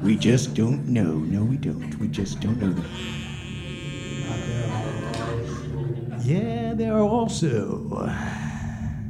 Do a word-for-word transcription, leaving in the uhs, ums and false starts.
We just don't know. No, we don't. We just don't know. Yeah, there are also